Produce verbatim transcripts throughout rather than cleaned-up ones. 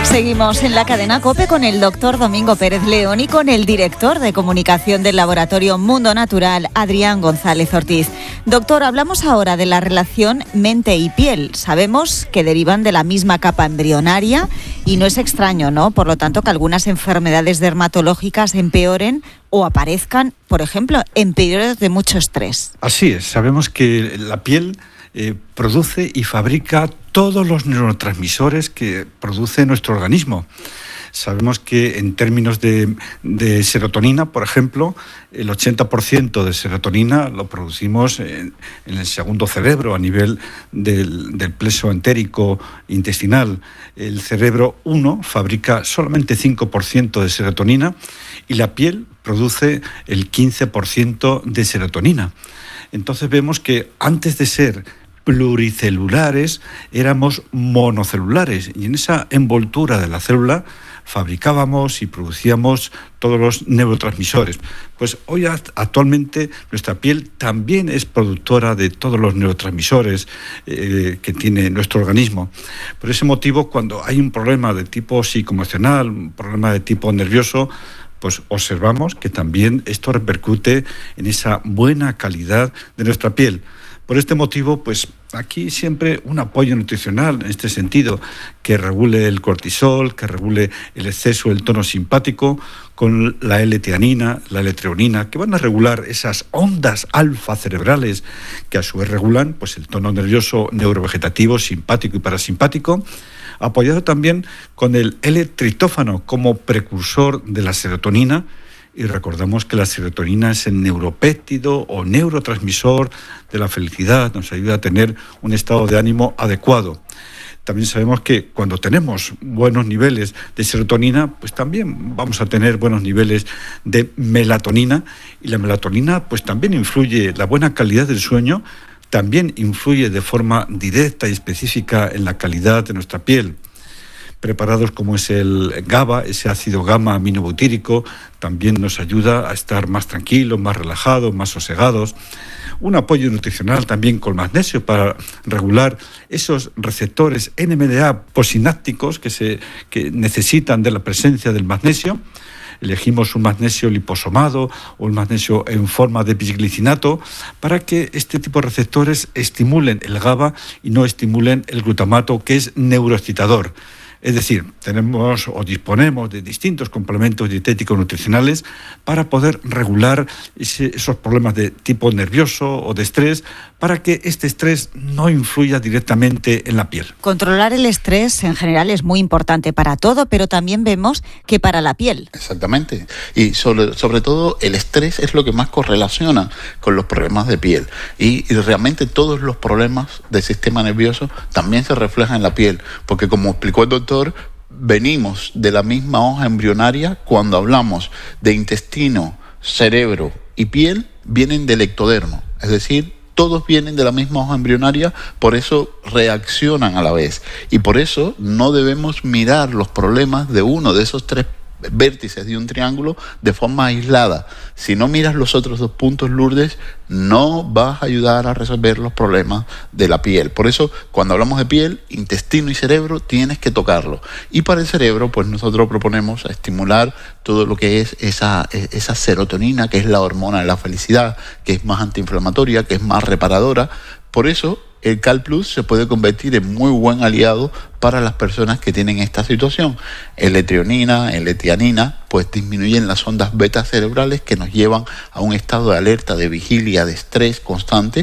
Seguimos en la cadena COPE con el doctor Domingo Pérez León y con el director de comunicación del laboratorio Mundo Natural, Adrián González Ortiz. Doctor, hablamos ahora de la relación mente y piel. Sabemos que derivan de la misma capa embrionaria y no es extraño, ¿no? Por lo tanto, que algunas enfermedades dermatológicas empeoren o aparezcan, por ejemplo, en periodos de mucho estrés. Así es, sabemos que la piel eh, produce y fabrica todos los neurotransmisores que produce nuestro organismo. Sabemos que en términos de, de serotonina, por ejemplo, el ochenta por ciento de serotonina lo producimos en, en el segundo cerebro, a nivel del, del plexo entérico intestinal. El cerebro uno fabrica solamente cinco por ciento de serotonina y la piel produce el quince por ciento de serotonina. Entonces vemos que antes de ser pluricelulares éramos monocelulares y en esa envoltura de la célula fabricábamos y producíamos todos los neurotransmisores. Pues hoy actualmente nuestra piel también es productora de todos los neurotransmisores eh, que tiene nuestro organismo. Por ese motivo, cuando hay un problema de tipo psicoemocional, un problema de tipo nervioso, pues observamos que también esto repercute en esa buena calidad de nuestra piel. Por este motivo, pues aquí siempre un apoyo nutricional en este sentido, que regule el cortisol, que regule el exceso del tono simpático, con la L-teanina, la L-treonina, que van a regular esas ondas alfa cerebrales que a su vez regulan pues, el tono nervioso neurovegetativo, simpático y parasimpático, apoyado también con el L-triptófano como precursor de la serotonina. Y recordamos que la serotonina es el neuropéptido o neurotransmisor de la felicidad, nos ayuda a tener un estado de ánimo adecuado. También sabemos que cuando tenemos buenos niveles de serotonina, pues también vamos a tener buenos niveles de melatonina, y la melatonina pues también influye, la buena calidad del sueño también influye de forma directa y específica en la calidad de nuestra piel. Preparados como es el GABA, ese ácido gamma aminobutírico, también nos ayuda a estar más tranquilos, más relajados, más sosegados. Un apoyo nutricional también con magnesio para regular esos receptores N M D A posinápticos que, se, que necesitan de la presencia del magnesio. Elegimos un magnesio liposomado o un magnesio en forma de bisglicinato para que este tipo de receptores estimulen el GABA y no estimulen el glutamato, que es neuroexcitador. Es decir, tenemos o disponemos de distintos complementos dietéticos nutricionales para poder regular ese, esos problemas de tipo nervioso o de estrés, para que este estrés no influya directamente en la piel. Controlar el estrés en general es muy importante para todo, pero también vemos que para la piel. Exactamente. Y sobre, sobre todo el estrés es lo que más correlaciona con los problemas de piel. Y, y realmente todos los problemas del sistema nervioso también se reflejan en la piel, porque como explicó el doctor, venimos de la misma hoja embrionaria. Cuando hablamos de intestino, cerebro y piel, vienen del ectodermo, es decir, todos vienen de la misma hoja embrionaria, por eso reaccionan a la vez. Y por eso no debemos mirar los problemas de uno de esos tres vértices de un triángulo de forma aislada. Si no miras los otros dos puntos, Lourdes, no vas a ayudar a resolver los problemas de la piel. Por eso, cuando hablamos de piel, intestino y cerebro, tienes que tocarlo. Y para el cerebro, pues nosotros proponemos estimular todo lo que es esa, esa serotonina, que es la hormona de la felicidad, que es más antiinflamatoria, que es más reparadora. Por eso, el Cal Plus se puede convertir en muy buen aliado para las personas que tienen esta situación. L-treonina, L-tianina, pues disminuyen las ondas beta cerebrales que nos llevan a un estado de alerta, de vigilia, de estrés constante,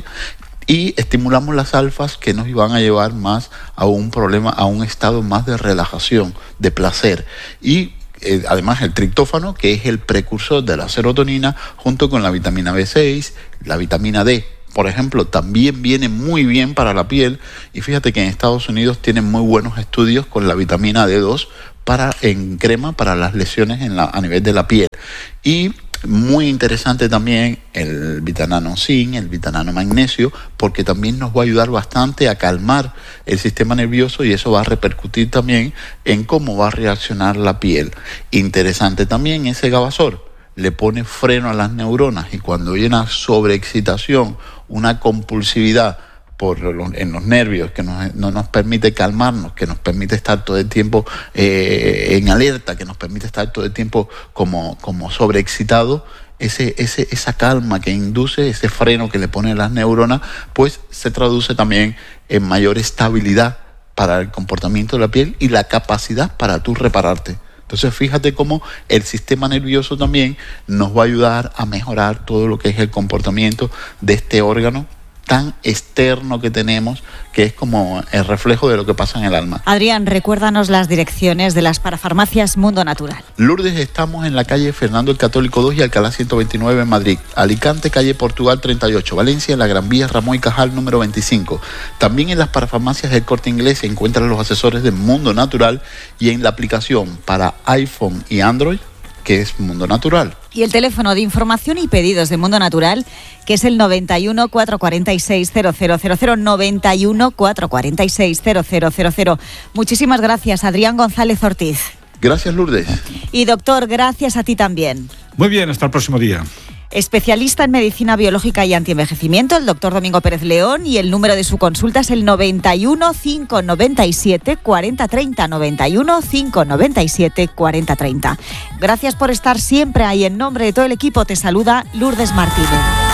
y estimulamos las alfas que nos van a llevar más a un problema, a un estado más de relajación, de placer. Y eh, además el triptófano, que es el precursor de la serotonina, junto con la vitamina B seis, la vitamina D, por ejemplo, también viene muy bien para la piel. Y fíjate que en Estados Unidos tienen muy buenos estudios con la vitamina D dos para, en crema para las lesiones en la, a nivel de la piel. Y muy interesante también el vitanano zinc, el vitanano magnesio, porque también nos va a ayudar bastante a calmar el sistema nervioso, y eso va a repercutir también en cómo va a reaccionar la piel. Interesante también ese Gabasol, le pone freno a las neuronas, y cuando hay una sobreexcitación, una compulsividad por los, en los nervios, que nos, no nos permite calmarnos, que nos permite estar todo el tiempo eh, en alerta, que nos permite estar todo el tiempo como, como sobreexcitados, ese, ese, esa calma que induce, ese freno que le ponen las neuronas, pues se traduce también en mayor estabilidad para el comportamiento de la piel y la capacidad para tú repararte. Entonces fíjate cómo el sistema nervioso también nos va a ayudar a mejorar todo lo que es el comportamiento de este órgano tan externo que tenemos, que es como el reflejo de lo que pasa en el alma. Adrián, recuérdanos las direcciones de las parafarmacias Mundo Natural. Lourdes, estamos en la calle Fernando el Católico dos y Alcalá ciento veintinueve en Madrid. Alicante, calle Portugal treinta y ocho. Valencia, en la Gran Vía Ramón y Cajal número veinticinco. También en las parafarmacias del Corte Inglés se encuentran los asesores de Mundo Natural y en la aplicación para iPhone y Android, que es Mundo Natural. Y el teléfono de información y pedidos de Mundo Natural, que es el noventa y uno, cuatrocientos cuarenta y seis, cero cero cero cero, noventa y uno, cuatrocientos cuarenta y seis, cero cero cero cero. Muchísimas gracias, Adrián González Ortiz. Gracias, Lourdes. Y doctor, gracias a ti también. Muy bien, hasta el próximo día. Especialista en medicina biológica y antienvejecimiento, el doctor Domingo Pérez León, y el número de su consulta es el noventa y uno, cinco noventa y siete, cuarenta treinta, noventa y uno, cinco noventa y siete, cuarenta treinta. Gracias por estar siempre ahí. En nombre de todo el equipo te saluda Lourdes Martínez.